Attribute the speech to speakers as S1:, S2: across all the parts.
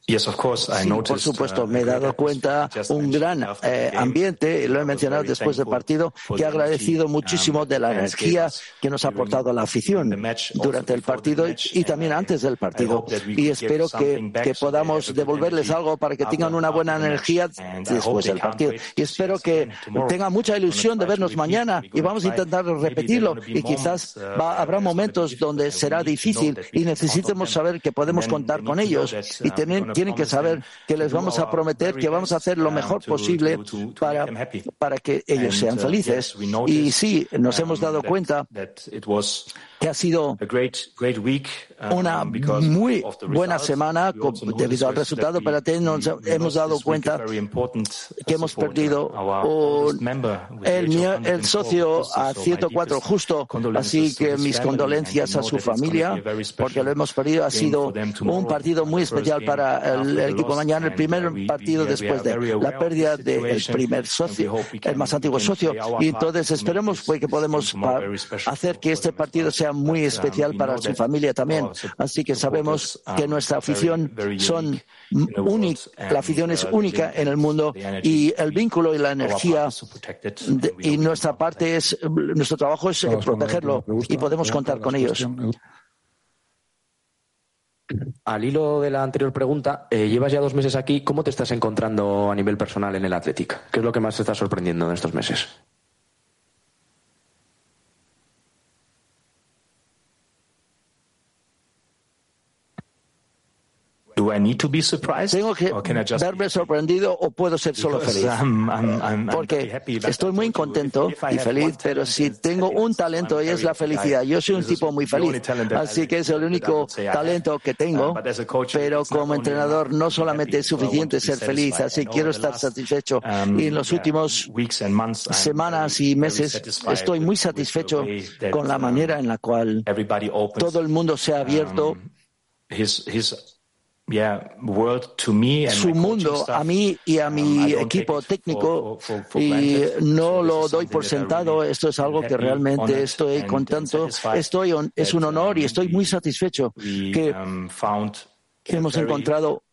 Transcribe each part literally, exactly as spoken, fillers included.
S1: Sí, por supuesto, me he dado cuenta un gran eh, ambiente, lo he mencionado después del partido, que he agradecido muchísimo de la energía que nos ha aportado la afición durante el partido y, y también antes del partido. Y espero que, que podamos devolverles algo para que tengan una buena energía después del partido. Y espero que tengan mucha ilusión de vernos mañana y vamos a intentar repetirlo. Y quizás va, habrá momentos donde será difícil y necesitemos saber que podemos contar con ellos. Y también tienen que saber que les vamos a prometer que vamos a hacer lo mejor posible para, para que ellos sean felices. Y sí, nos hemos dado cuenta que ha sido una muy buena semana debido al resultado, pero también nos hemos dado cuenta que hemos perdido un, el, el socio a ciento cuatro justo, así que mis condolencias a su familia porque lo hemos perdido. Ha sido un partido muy especial para el, el equipo mañana, el primer partido después de la pérdida del primer socio, el más antiguo socio, y entonces esperemos pues, que podemos hacer que este partido sea muy especial para su familia también. Así que sabemos que nuestra afición son única, la afición es única en el mundo y el vínculo y la energía de, y nuestra parte es, nuestro trabajo es protegerlo y podemos contar con ellos.
S2: Al hilo de la anterior pregunta, eh, llevas ya dos meses aquí. ¿Cómo te estás encontrando a nivel personal en el Athletic? ¿Qué es lo que más te está sorprendiendo en estos meses?
S1: ¿Tengo que verme sorprendido o puedo ser solo feliz? Porque estoy muy contento y feliz, pero si tengo un talento y es la felicidad. Yo soy un tipo muy feliz, así que es el único talento que tengo, pero como entrenador no solamente es suficiente ser feliz, así que quiero estar satisfecho. Y en los últimos semanas y meses estoy muy satisfecho con la manera en la cual todo el mundo se ha abierto su mundo a mí y a mi equipo técnico, y no lo doy por sentado. Esto es algo que realmente estoy contento. Estoy, es un honor y estoy muy satisfecho que hemos encontrado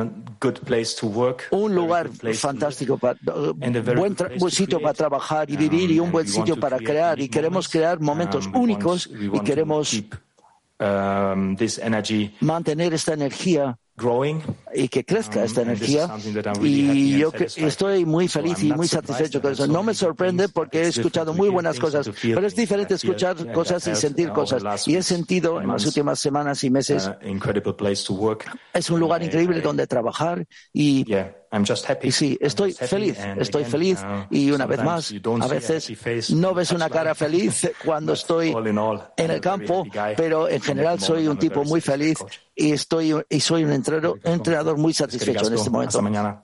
S1: un lugar fantástico, para, buen, buen sitio para trabajar y vivir y un buen sitio para crear. Y queremos crear momentos únicos y queremos mantener esta energía y que crezca esta energía, y yo que estoy muy feliz y muy satisfecho con eso. No me sorprende porque he escuchado muy buenas cosas, pero es diferente escuchar cosas y sentir cosas, y he sentido en las últimas semanas y meses es un lugar increíble donde trabajar y Y sí, estoy feliz, estoy feliz y una vez más, a veces no ves una cara feliz cuando estoy en el campo, pero en general soy un tipo muy feliz y estoy y soy un entrenador, entrenador muy satisfecho en este momento.
S3: Hasta mañana.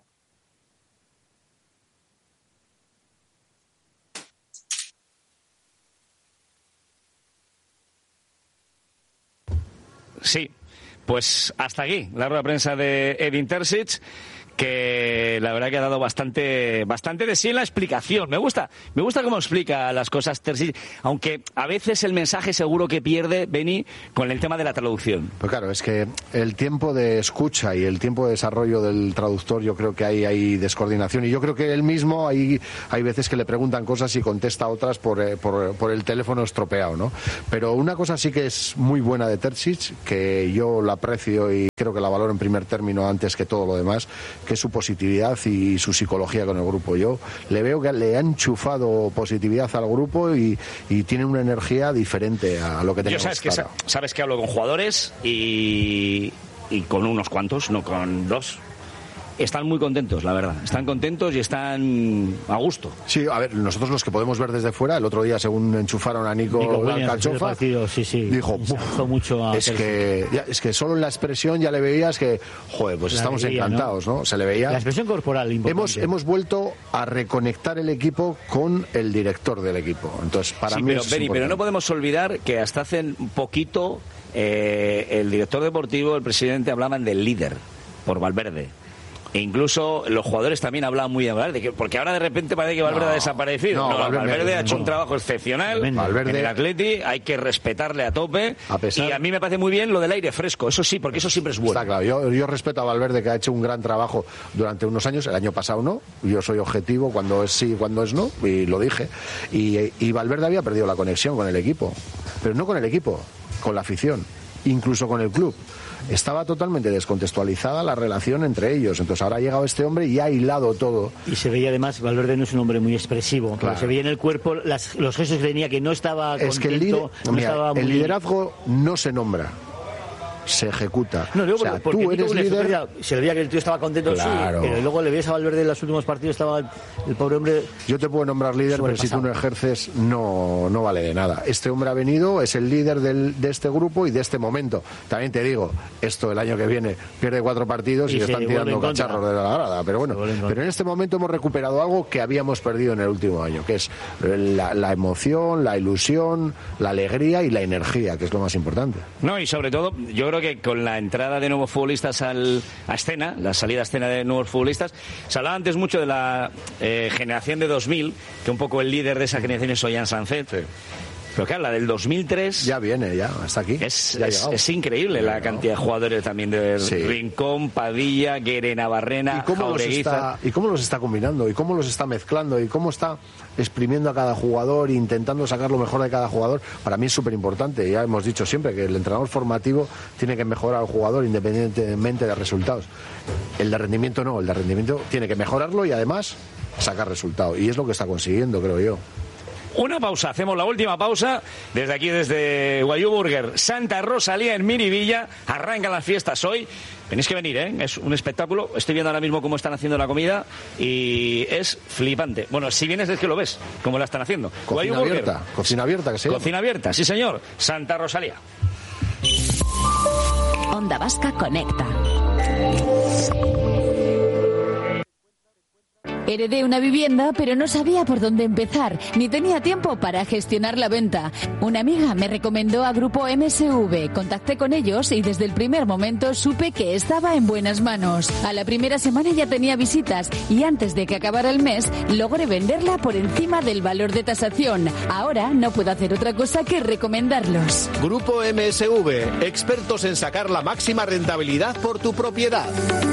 S4: Sí, pues hasta aquí la rueda de prensa de Edin Terzic, que la verdad que ha dado bastante bastante de sí en la explicación. Me gusta, me gusta cómo explica las cosas Terzic, aunque a veces el mensaje seguro que pierde, Beni, con el tema de la traducción.
S5: Pues claro, es que el tiempo de escucha y el tiempo de desarrollo del traductor, yo creo que hay, hay descoordinación, y yo creo que él mismo hay, hay veces que le preguntan cosas y contesta otras por, por, por el teléfono estropeado, ¿no? Pero una cosa sí que es muy buena de Terzic, que yo la aprecio y creo que la valoro en primer término antes que todo lo demás, que es su positividad y su psicología con el grupo. Yo le veo que le han enchufado positividad al grupo y, y tiene una energía diferente a lo que tenemos.
S4: Yo sabes que, sabes que hablo con jugadores y, y con unos cuantos, no con dos. Están muy contentos, la verdad. Están contentos y están a gusto.
S5: Sí, a ver, nosotros los que podemos ver desde fuera, el otro día, según enchufaron a Nico, Nico Alcachofa,
S6: sí, sí,
S5: dijo,
S6: mucho a
S5: es, que, ya, es que solo en la expresión ya le veías que, joder, pues la estamos veía, encantados, ¿no? ¿no? Se le veía.
S6: La expresión corporal importante.
S5: Hemos, hemos vuelto a reconectar el equipo con el director del equipo. Entonces, para
S4: sí,
S5: mí
S4: pero,
S5: es
S4: Beni, pero no podemos olvidar que hasta hace un poquito eh, el director deportivo, el presidente, hablaban del líder por Valverde. e incluso los jugadores también hablaban muy de Valverde, porque ahora de repente parece que Valverde no, ha desaparecido. No, no Valverde, Valverde ha hecho no. un trabajo excepcional Valverde, en el Atleti, hay que respetarle a tope, a pesar, y a mí me parece muy bien lo del aire fresco, eso sí, porque eso siempre es bueno.
S5: Está claro, yo, yo respeto a Valverde, que ha hecho un gran trabajo durante unos años, el año pasado no, yo soy objetivo cuando es sí, cuando es no, y lo dije, y, y Valverde había perdido la conexión con el equipo, pero no con el equipo, con la afición, incluso con el club. Estaba totalmente descontextualizada la relación entre ellos. Entonces ahora ha llegado este hombre y ha hilado todo.
S6: Y se veía además, Valverde no es un hombre muy expresivo. Claro. Se veía en el cuerpo las, los gestos que tenía, que no estaba contento.
S5: Es que el, lider,
S6: no
S5: mira,
S6: estaba muy...
S5: el liderazgo no se nombra, se ejecuta.
S6: No, luego,
S5: o sea,
S6: porque
S5: tú eres líder.
S6: Día, se le veía que el tío estaba contento, claro. Sí, pero luego le ves a Valverde en los últimos partidos, estaba el, el pobre hombre.
S5: Yo te puedo nombrar líder, pero si tú no ejerces, no, no vale de nada. Este hombre ha venido, es el líder del, de este grupo y de este momento. También te digo, esto el año que viene pierde cuatro partidos y, y le están tirando cacharros de la grada. Pero bueno, en pero en este momento hemos recuperado algo que habíamos perdido en el último año, que es la, la emoción, la ilusión, la alegría y la energía, que es lo más importante.
S4: No, y sobre todo, yo creo que con la entrada de nuevos futbolistas al, a escena, la salida a escena de nuevos futbolistas, se hablaba antes mucho de la eh, generación de dos mil, que un poco el líder de esa generación es Ollán Sánchez. Sí. Pero claro, la del dos mil tres...
S5: Ya viene, ya, hasta aquí.
S4: Es, es, es increíble la cantidad de jugadores también de sí. Rincón, Padilla, Guerena, Barrena,
S5: ¿Y cómo, los está, ¿Y cómo los está combinando? ¿Y cómo los está mezclando? ¿Y cómo está exprimiendo a cada jugador e intentando sacar lo mejor de cada jugador? Para mí es súper importante. Ya hemos dicho siempre que el entrenador formativo tiene que mejorar al jugador independientemente de resultados. El de rendimiento no, el de rendimiento tiene que mejorarlo y además sacar resultados. Y es lo que está consiguiendo, creo yo.
S4: Una pausa, hacemos la última pausa desde aquí, desde Guayú Burger, Santa Rosalía en Miribilla. Arrancan las fiestas hoy. Tenéis que venir, ¿eh? Es un espectáculo. Estoy viendo ahora mismo cómo están haciendo la comida y es flipante. Bueno, si vienes es que lo ves, cómo la están haciendo.
S5: Cocina
S4: Guayú
S5: abierta,
S4: Burger.
S5: cocina abierta, que se llama.
S4: Cocina abierta, sí señor. Santa Rosalía.
S3: Onda Vasca Conecta. Heredé una vivienda, pero no sabía por dónde empezar, ni tenía tiempo para gestionar la venta. Una amiga me recomendó a Grupo M S V, contacté con ellos y desde el primer momento supe que estaba en buenas manos. A la primera semana ya tenía visitas y antes de que acabara el mes logré venderla por encima del valor de tasación. Ahora no puedo hacer otra cosa que recomendarlos.
S7: Grupo M S V, expertos en sacar la máxima rentabilidad por tu propiedad.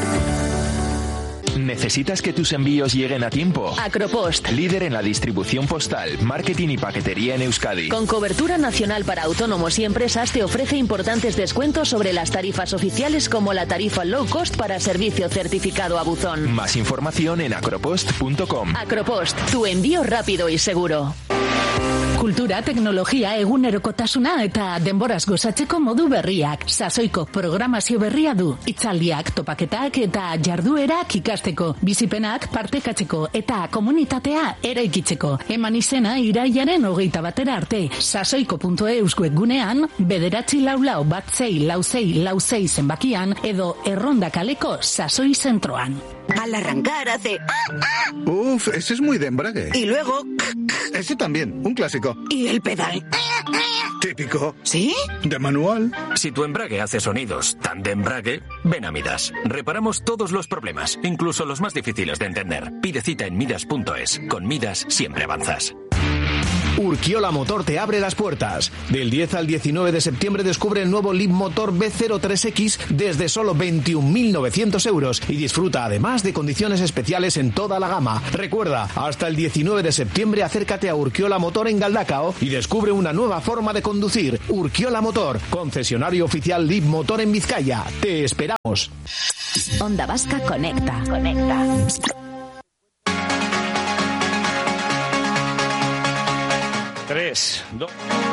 S8: ¿Necesitas que tus envíos lleguen a tiempo?
S3: Acropost.
S8: Líder en la distribución postal, marketing y paquetería en Euskadi.
S3: Con cobertura nacional para autónomos y empresas te ofrece importantes descuentos sobre las tarifas oficiales como la tarifa low cost para servicio certificado a buzón.
S8: Más información en acropost punto com.
S3: Acropost, tu envío rápido y seguro. Kultura, teknologia, egunerokotasuna eta denboraz gozatzeko modu berriak. Sasoiko programazio berria du. Hitzaldiak, topaketak eta jarduerak ikasteko. Bizipenak partekatzeko eta komunitatea eraikitzeko. Eman izena irailaren hogeita batera arte. Sasoiko puntu eus webgunean, bederatzi lau lau bat zei lau zei lau zei zenbakian edo erronda kaleko sasoi zentroan.
S9: Al arrancar hace...
S10: Uf, ese es muy de embrague.
S9: Y luego...
S10: Ese también, un clásico.
S9: ¿Y el pedal?
S10: Típico.
S9: ¿Sí?
S10: De manual.
S11: Si tu embrague hace sonidos tan de embrague, ven a Midas. Reparamos todos los problemas, incluso los más difíciles de entender. Pide cita en midas punto es. Con Midas siempre avanzas.
S7: Urkiola Motor te abre las puertas. Del diez al diecinueve de septiembre descubre el nuevo Leaf Motor B cero tres X desde solo veintiún mil novecientos euros y disfruta además de condiciones especiales en toda la gama. Recuerda, hasta el diecinueve de septiembre acércate a Urkiola Motor en Galdacao y descubre una nueva forma de conducir. Urkiola Motor, concesionario oficial Leaf Motor en Vizcaya. Te esperamos.
S3: Onda Vasca Conecta. Conecta.
S4: Tres, dos.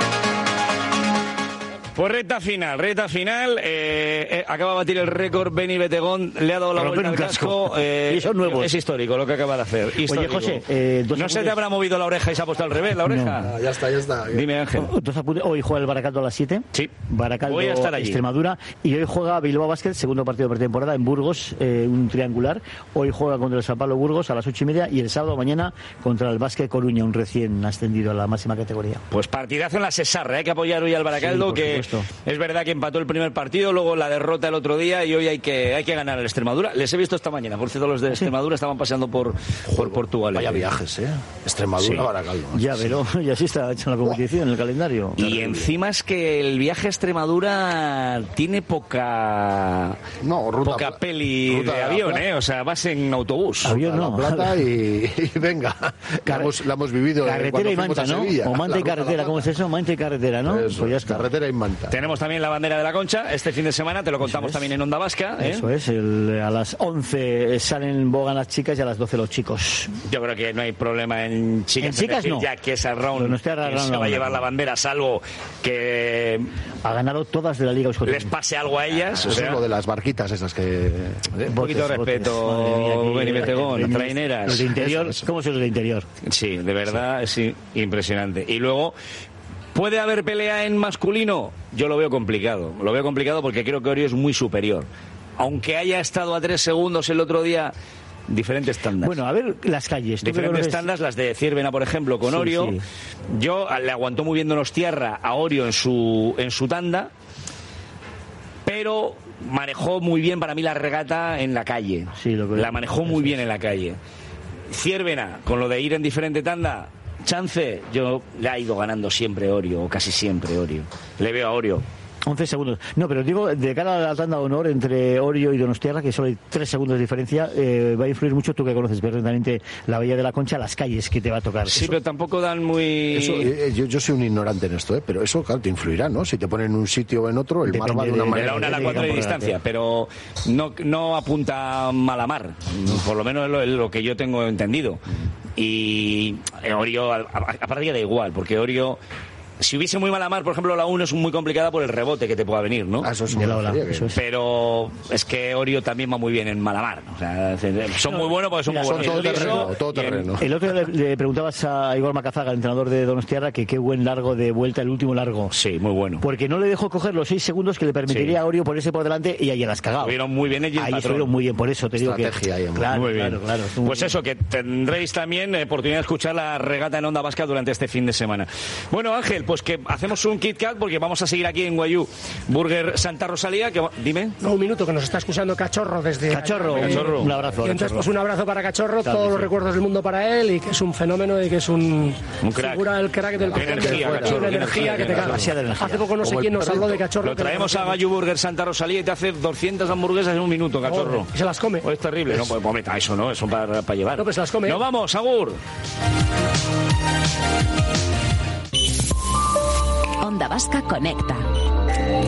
S4: Pues recta final, recta final. Eh, eh, acaba de batir el récord Beni Betegón, le ha dado la vuelta al casco. Eh,
S6: y son nuevos.
S4: Es histórico lo que acaba de hacer. Histórico.
S6: Oye, José, eh,
S4: ¿no se te habrá movido la oreja y se ha puesto al revés la oreja?
S5: No, ya está, ya está.
S4: Dime, Ángel.
S6: Hoy juega el Baracaldo a las siete.
S4: Sí.
S6: Baracaldo,
S4: voy a estar allí.
S6: Extremadura. Y hoy juega Bilbao Basket, segundo partido de pretemporada en Burgos, eh, un triangular. Hoy juega contra el San Pablo Burgos a las ocho y media y el sábado mañana contra el Basket Coruña, un recién ascendido a la máxima categoría.
S4: Pues partidazo en la Sesarra, hay que apoyar hoy al Baracaldo, sí, que
S6: supuesto.
S4: Es verdad que empató el primer partido, luego la derrota el otro día y hoy hay que hay que ganar al Extremadura. Les he visto esta mañana, por cierto, los de Extremadura estaban paseando por, por Portugal.
S5: Vaya viajes, ¿eh? Extremadura,
S4: Sí.
S5: Baracaldo.
S6: Ya, pero ya sí está hecha la competición en el calendario.
S4: Y encima es que el viaje a Extremadura tiene poca
S5: no, ruta,
S4: poca peli
S5: ruta
S4: de
S5: de
S4: avión,
S5: Plata.
S4: ¿eh? O sea, vas en autobús.
S6: Avión
S5: La
S6: no.
S5: Plata y, y venga. La hemos, la hemos vivido
S6: Carretera y
S5: cuando
S6: manta,
S5: fuimos a
S6: ¿no?
S5: Sevilla.
S6: O manta
S5: La
S6: y
S5: ruta de la
S6: carretera, ¿cómo es
S5: Plata.
S6: eso? Manta y carretera, ¿no?
S5: Eso,
S6: Pues ya está.
S5: carretera y manta.
S4: Tenemos también la bandera de la Concha este fin de semana, te lo contamos también en Onda Vasca. ¿eh?
S6: Eso es, el- a las once salen bogan las chicas y a las doce los chicos.
S4: Yo creo que no hay problema en chicas.
S6: En chicas
S4: decir,
S6: no.
S4: Ya que esa round
S6: Pero no esté
S4: quien
S6: round
S4: se va a
S6: no,
S4: llevar
S6: no.
S4: la bandera, salvo que
S6: Ha ganado todas de la Liga Euskotren.
S4: les pase algo a ellas. O
S5: Eso
S4: sea,
S5: es lo de las barquitas esas que...
S4: un poquito de
S6: Botes,
S4: respeto,
S6: botes. Madre mía, qué-
S4: Beni Betegón,
S6: los de-
S4: traineras.
S6: Los de interior,
S5: Eso, eso.
S6: ¿cómo son los de interior?
S4: Sí, de verdad, sí, impresionante. Y luego, ¿puede haber pelea en masculino? Yo lo veo complicado. Lo veo complicado porque creo que Orio es muy superior. Aunque haya estado a tres segundos el otro día, diferentes tandas.
S6: Bueno, a ver las calles. ¿tú qué
S4: Diferentes
S6: conoces?
S4: tandas, las de Ciervena, por ejemplo, con
S6: Sí,
S4: Orio.
S6: sí.
S4: Yo le aguantó muy bien Donostiarra a Orio en su, en su tanda, pero manejó muy bien para mí la regata en la calle.
S6: Sí, lo que-
S4: la manejó muy
S6: eso
S4: bien en la calle. Ciervena, con lo de ir en diferente tanda, chance, yo le ha ido ganando siempre Orio, o casi siempre Orio. Le veo a Orio.
S6: once segundos. No, pero digo, de cara a la tanda de honor entre Orio y Donostiarra, que solo hay tres segundos de diferencia, eh, va a influir mucho, tú que conoces perfectamente la Bahía de la Concha, las calles que te va a tocar.
S4: Sí,
S6: Eso-
S4: pero tampoco dan muy...
S5: Eso, eh, yo, yo soy un ignorante en esto, ¿eh? Pero eso, claro, te influirá, ¿no? Si te ponen en un sitio o en otro, el mar
S6: Depende
S5: va de una
S6: de-
S4: De
S5: manera...
S4: la una a la
S6: de
S4: cuatro de
S6: campo
S4: distancia,
S6: delante.
S4: pero no, no apunta mal a mar, por lo menos es lo, es lo que yo tengo entendido. Y eh, Orio, a- a- aparte ya da igual, porque Orio, si hubiese muy mala mar, por ejemplo, la uno es muy complicada por el rebote que te pueda venir, ¿no?
S5: Ah, eso es
S6: De
S5: una
S6: la ola,
S5: tontería, que-
S6: eso es.
S4: Pero es que Orio también va muy bien en mala mar. O sea, son muy buenos porque son
S6: Mira,
S4: muy
S5: Son
S4: buenos.
S5: todo
S4: en liso
S5: terreno, todo
S4: y en-
S5: terreno.
S6: El otro día le, le preguntabas a Igor Macazaga, el entrenador de Donostiarra, que qué buen largo de vuelta, el último largo.
S4: Sí, muy bueno.
S6: Porque no le dejó coger los seis segundos que le permitiría
S4: Sí.
S6: a Orio ponerse por delante y ahí las cagado.
S4: Estuvieron muy bien ellos y el
S6: Ahí
S4: patrón.
S6: estuvieron muy bien, por eso te digo que...
S5: Estrategia ahí, hombre.
S6: claro,
S4: Muy bien.
S6: claro, claro, estuvo muy
S4: Pues
S6: bien.
S4: eso, que tendréis también eh, oportunidad de escuchar la regata en Onda Vasca durante este fin de semana. Bueno, Ángel, pues que hacemos un Kit Kat porque vamos a seguir aquí en Guayú Burger Santa Rosalía. Que, va- dime.
S12: No, un minuto, que nos está escuchando Cachorro desde...
S6: Cachorro,
S4: Cachorro.
S6: un abrazo.
S12: Y entonces,
S6: Cachorro.
S12: pues un abrazo para Cachorro,
S6: Claro
S12: todos
S6: que
S12: los
S6: sí.
S12: recuerdos del mundo para él y que es un fenómeno y que es un,
S4: Un crack.
S12: figura del crack del
S4: Qué energía, Cachorro,
S12: una
S4: qué
S12: energía
S4: energía,
S12: que te
S4: qué
S12: cagas.
S6: demasiada energía.
S12: Hace poco no sé
S5: Como el
S12: quién nos habló de Cachorro.
S4: Lo
S12: que
S4: traemos a
S12: nos-
S4: Guayú Burger Santa Rosalía y te hace doscientas hamburguesas en un minuto, Cachorro.
S12: Y se las come.
S4: Oh, es terrible. No, pues momento, eso no, eso para, para llevar.
S12: No, pues se las come.
S4: Nos vamos, Agur.
S3: Onda Vasca Conecta.